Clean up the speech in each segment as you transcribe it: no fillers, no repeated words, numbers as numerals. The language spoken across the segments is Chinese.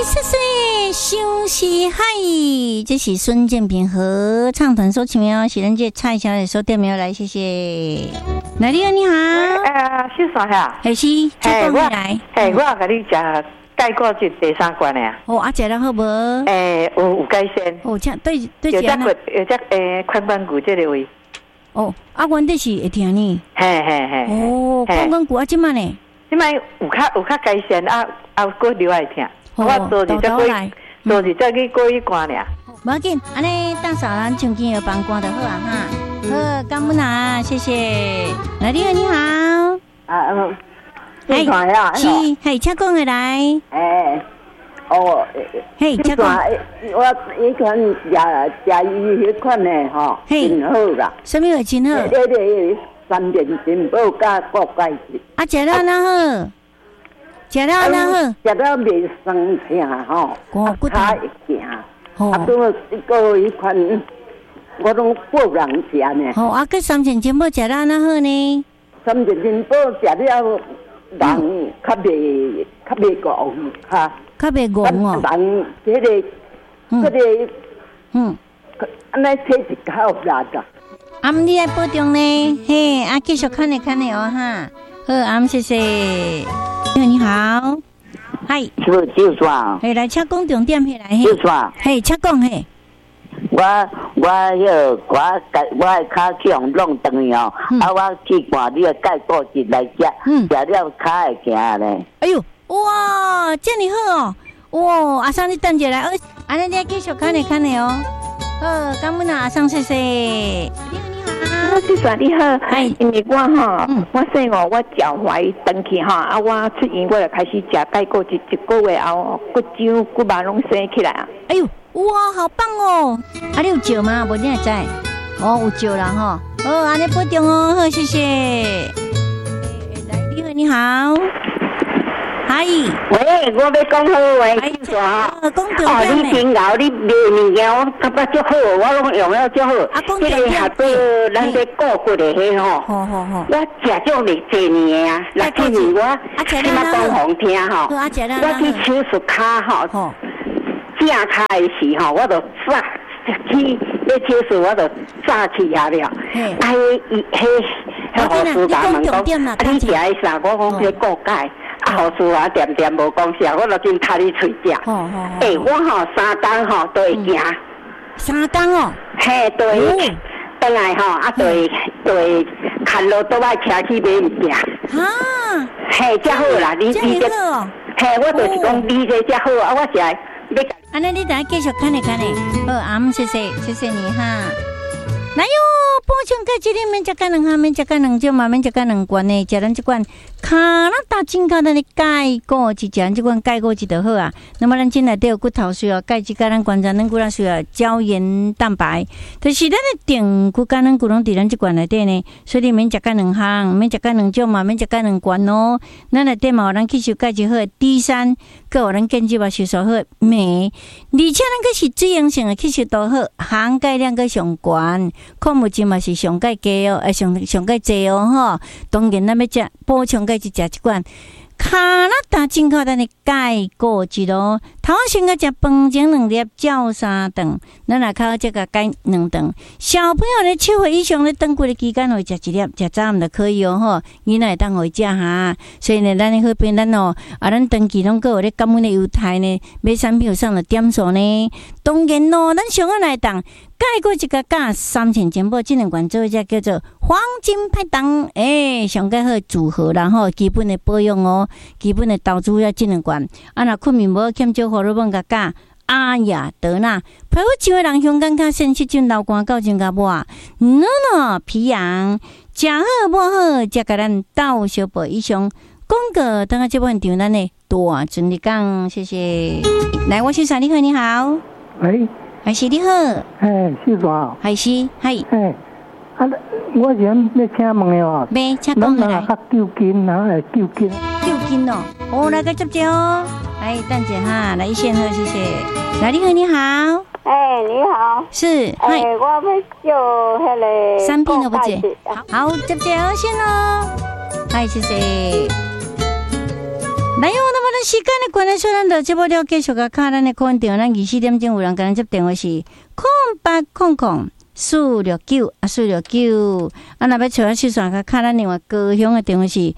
谢谢休息嗨，这是孙建平合唱团所唱的，是咱这蔡小姐所点名来，谢谢。来，你好，你好。 小帅呀， 还是再讲来。 我甲你食盖过去第3关呀。 哦，食了好无？ 有改善。 哦，对， 有只髋关节这个位。 哦，原底是会听呢。 嘿。 哦，髋关节即摆呢？ 即摆有较改善搁留来听。我昨日再去过一关俩。 无要紧，安尼大嫂咱唱歌帮歌就好啊哈。好，感恩啊，谢谢。来，你好，你好。 是传呀？ 是，嘿，请讲下来。嘿，请讲。 我以前食迄款的吼，真好啦。 什么话真好？ 迄个三点金宝加国钙质。 啊，食了哪好？食了哪好？ 食了袂酸痛吼， 骨头会行。啊，拄一个迄款，我拢不人食呢。 哦，啊，佮三千金宝食了哪好呢？ 三千金宝食了。人较袂戆哈， 较袂戆哦。 人这个，安尼体质较有力噶。 你爱保重呢，嘿，继续看你哦哈。好，谢谢。你好，嗨， 是就算。 嘿，来，请讲重点，嘿来， 就算。 嘿，请讲嘿。 我脚去用弄断哦，我去看你的钙骨质来食，食了脚会行咧。 哎呦，哇，这么好哦！哇，阿桑你等下来，安尼你继续看你哦。好，感恩啊，阿桑，谢谢。你好， 小帅你好，因为我我生我脚踝断去我出院我就开始食钙骨质，1个月后骨掌骨肉拢生起来啊。 哎呦！哇，好棒哦！你有照吗？无你会知？哦，有照啦吼。好，安尼保重哦，好，谢谢。来，你好，嗨。 喂，我要讲好话，小帅。 讲重点你真熬，你卖物件我感觉足好，我拢用了足好。 讲重点。 下做咱这骨骨的迄吼。好。我食足历济年啊，6、7年我起码讲好听吼。我去手术骹吼。正开始吼，我就早去要手术，我就早起下了。护士甲问讲，你食迄啥？我讲迄骨钙。护士点无讲啥，我就真踢你喙食。我3天都会行。 3天哦？ 嘿，对。转来就会看路都爱骑去买物件。嘿，遮好啦，你这，嘿，我就是讲你这遮好我是来。 安尼你等下继续看你。好，谢谢你哈。来哟，补充钙质里面食钙2项，免食钙2种嘛，免食钙2罐呢。食咱这罐加拿大进口的钙骨质，食咱这罐钙骨质就好啊。那么咱进来都有骨头需要钙质，甲咱观察咱骨头需要胶原蛋白，就是咱的定骨甲咱骨拢伫咱这罐内底呢。所以免食钙2项，免食钙2种嘛，免食钙2罐哦。咱内底嘛有咱吸收钙质好的 D3，佮有咱建基嘛吸收好的镁，而且咱佮是水溶性的吸收度好，含钙量佮上悬。矿物质嘛是上钙低哦，上钙济哦吼。当然咱要食补充钙质，食一罐加拿大进口的钙骨质哦。头先个食饭前2粒，照3顿，咱若较好这个钙2顿。小朋友咧7岁以上咧长骨的期间，会食1粒，食早暗就可以哦吼。囡仔会当会食哈，所以呢，咱好边咱咱长期拢有咧感恩的优待呢，买产品有上了点数呢。当然咯，咱上个来当钙骨质个加3000金宝这2罐做只叫做黄金拍档，上盖好组合啦吼，基本的保养哦，基本的投资要这2罐。若困眠无欠少。荷尔蒙个加阿雅德纳，皮肤像的人香港较sen细菌流汗到真较热，皮痒，食好无好，才甲咱斗小宝以上。广告等下这本场咱的大尊你讲，谢谢。来，我先生你好，你好。 喂， 还是你好。 是啥？ 还是嗨。 我想要请问哦。 没，请讲来。 较救筋，然后来救筋。 救筋哦，来个接接哦。来，等姐哈，来一线喝，谢谢。来，你好，你好。 你好。 是。 我要叫那个。 3片都不接。好，接接哦，先哦。谢谢。 来哟，那么咱时间的关系，咱就节目了继续甲卡咱的空场，咱24点钟有人跟咱接电话是0800-469-469，啊，若要找咱线上甲卡咱另外高雄的电话是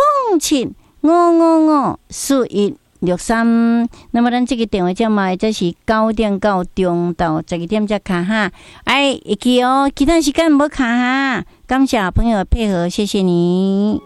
0755541163。那么咱这个电话号码这是9点到中到12点才卡哈，哎，会记哦，其他时间无卡哈。感谢朋友的配合，谢谢你。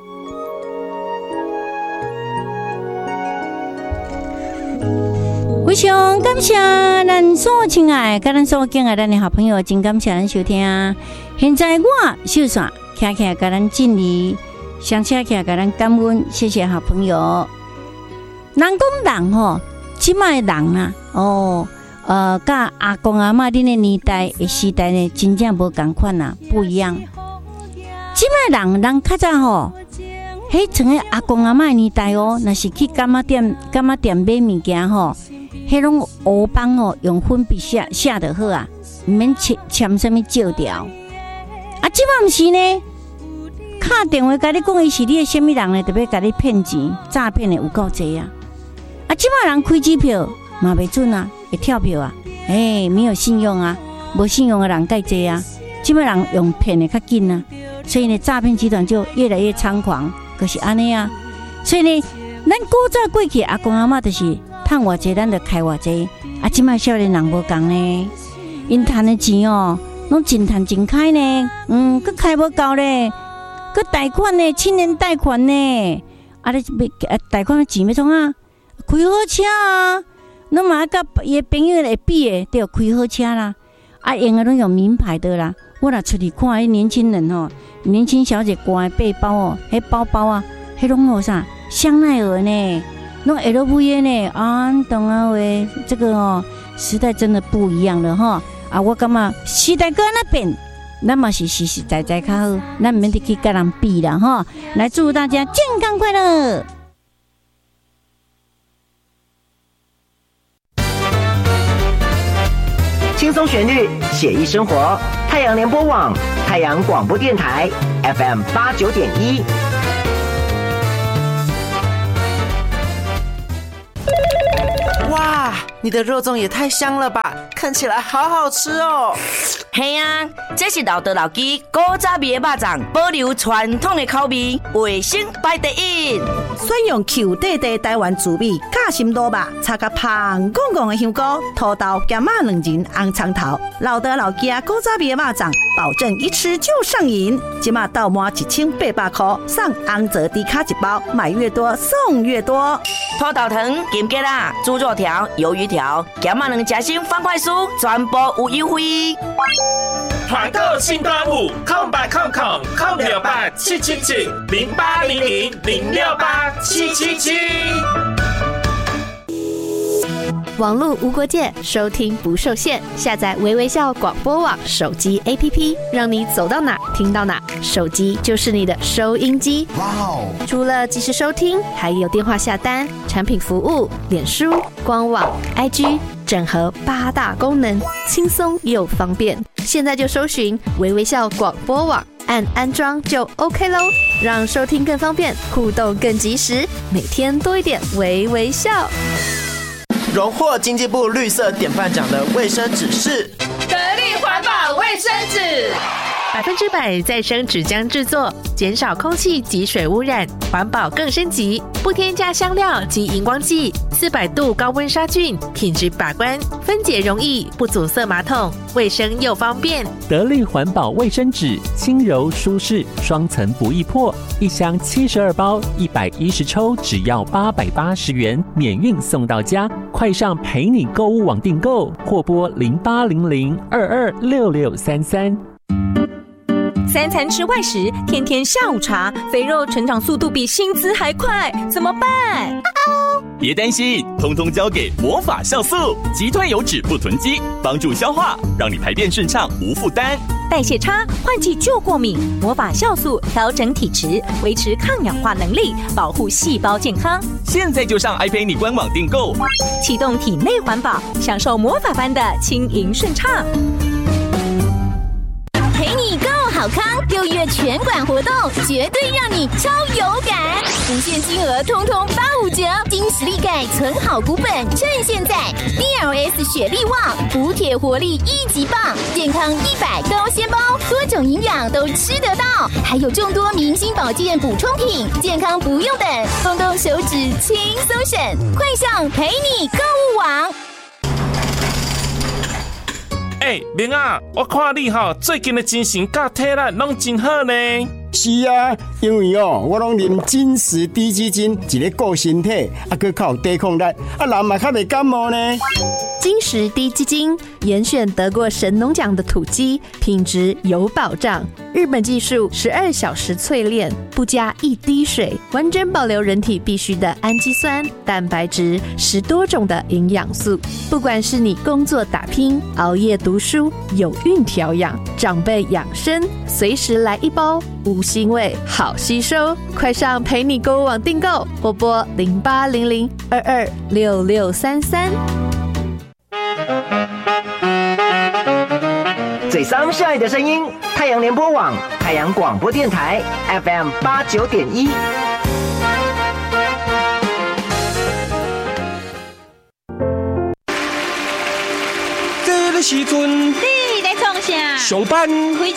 非常感谢咱所亲爱甲咱所敬爱咱的好朋友，真感谢咱收听。现在我秀煞徛起来甲咱敬礼，上车起来甲咱感恩，谢谢好朋友。人讲人吼，即卖人啊，甲阿公阿嬷恁的年代的时代呢，真正无同款啊，不一样。即卖人较早吼，迄像个阿公阿嬷的年代哦，若是去柑仔店买物件吼。迄种黑板哦，用粉笔写就好啊，毋免签什么照条。啊，即摆毋是呢，打电话甲你讲伊是你的什么人呢？特别甲你骗钱、诈骗的有够济啊！啊，即摆人开机票嘛袂准啊，会跳票啊，没有信用啊，无信用的人介济啊。即摆人用骗的较紧啊，所以呢，诈骗集团就越来越猖狂，就是安尼啊。所以呢，咱古早过去阿公阿嬷就是。趁偌济，咱就开偌济。啊，即摆少年人无共呢，因赚的钱哦，拢真赚真开呢。佮开无够咧，佮贷款呢，7年贷款呢。啊，你贷款的钱要创啊？开好车啊，侬嘛甲伊朋友会比的，就开好车啦。啊，用的拢用名牌的啦。我若出去看迄年轻人哦，年轻小姐挂的背包哦，迄包包啊，迄拢有啥香奈儿呢？弄 LV 呢啊，懂啊喂，这个哦，时代真的不一样了哈啊！我感觉时代搁那变，咱嘛是实实在在较好，咱免得去跟人比啦哈！来祝大家健康快乐。 轻松旋律，写意生活。太阳联播网，太阳广播电台 FM 89.1。 哇，你的肉粽也太香了吧，看起来好好吃哦。 嘿啊，这是老道老鸡古早味的肉粽，保留传统的口味，卫生排第一。 选用 Q 地地台湾滋味，夹心卤肉，插个香滚滚的香菇、土豆、咸马两仁、红葱头，老道老鸡古早味的肉粽，保证一吃就上瘾。即马到满1800块，送红泽低卡一包，买越多送越多。 土豆糖、金桔啦、猪肉条、鱿鱼条、咸马两夹心方块酥，全部有优惠。 团购新端午，0800-777-0800-06777。 网络无国界，收听不受限。下载微微笑广播网手机 APP， 让你走到哪听到哪，手机就是你的收音机。哇哦！除了即时收听，还有电话下单、产品服务、脸书、官网、IG， 整合8大功能，轻松又方便。现在就搜寻微微笑广播网，按安装就 OK 咯，让收听更方便，互动更及时，每天多一点微微笑。 荣获经济部绿色典范奖的卫生纸是得力环保卫生纸 ，100%再生纸浆制作，减少空气及水污染，环保更升级，不添加香料及荧光剂，400度高温杀菌，品质把关，分解容易，不阻塞马桶，卫生又方便。 得力环保卫生纸，轻柔舒适，双层不易破，一箱72包，110抽，只要880元，免运送到家。快上陪你购物网订购，或拨0800226633。 3餐吃外食，天天下午茶，肥肉成长速度比薪资还快，怎么办？ 别担心，通通交给魔法酵素，击退油脂不囤积，帮助消化，让你排便顺畅无负担。 代谢差，换季就过敏，魔法酵素调整体质，维持抗氧化能力，保护细胞健康。 现在就上爱陪你官网订购， 启动体内环保，享受魔法般的轻盈顺畅。 陪你购好康， 6月全馆活动绝对让你超有感，无限金额通通85折，金实力钙存好股本，趁现在 DLS 雪力旺补铁活力1级棒，健康100高纤包，多种营养都吃得到，还有众多明星保健补充品，健康不用等，动动手指轻松省，快上陪你购物网。 明啊，我看你最近的精神甲体力拢真好呢。 是啊，因为我拢啉金石低基金，一个顾身体，还靠抵抗力，人嘛较袂感冒呢。 金石低基金严选得过神农奖的土鸡，品质有保障。日本技术12小时淬炼，不加1滴水，完整保留人体必需的氨基酸、蛋白质，10多种的营养素。不管是你工作打拼、熬夜读书、有孕调养、长辈养生，随时来一包，无腥味，好吸收。快上陪你购物网订购，或拨0800226633。 最伤晒的声音，太阳联播网、太阳广播电台 FM 89.1。 这个时阵， 你在创啥？ 上班。 开